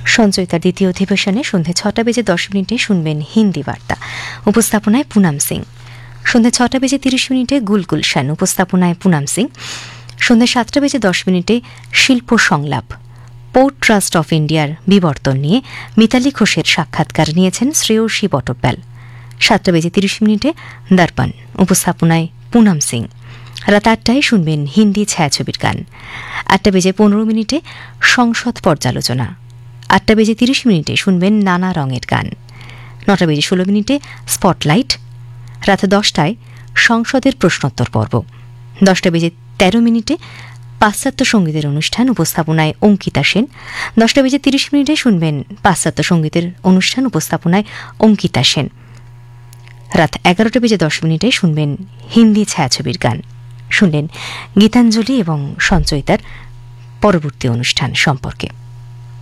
সঞ্চয়িতার দ্বিতীয় অধিবেশনে সন্ধ্যে 6:10 শুনবেন হিন্দি বার্তা, উপস্থাপনায় পুনাম সিং। সন্ধ্যে 6:30 গুলগুলশান, উপস্থাপনায় পুনাম সিং। সন্ধ্যে 7:10 শিল্প সংলাপ, পোর্ট ট্রাস্ট অফ ইন্ডিয়ার বিবর্তন নিয়ে মিতালি ঘোষের সাক্ষাৎকার নিয়েছেন শ্রেয়সী বটব্যাল। 7:30 দর্পণ, উপস্থাপনায় পুনাম সিং। রাত 8টায় শুনবেন হিন্দি ছায়াছবির গান। 8:15 সংসদ পর্যালোচনা। 8:30 শুনবেন নানা রঙের গান। 9:16 স্পটলাইট। রাত 10টায় সংসদের প্রশ্নোত্তর পর্ব। 10:13 পাশ্চাত্য সঙ্গীতের অনুষ্ঠান, উপস্থাপনায় অঙ্কিতা সেন। 10:30 শুনবেন পাশ্চাত্য সঙ্গীতের অনুষ্ঠান, উপস্থাপনায় অঙ্কিতা সেন। রাত 11:10 শুনবেন হিন্দি ছায়াছবির গান। শুনলেন গীতাঞ্জলি এবং সঞ্চয়িতার পরবর্তী অনুষ্ঠান সম্পর্কে।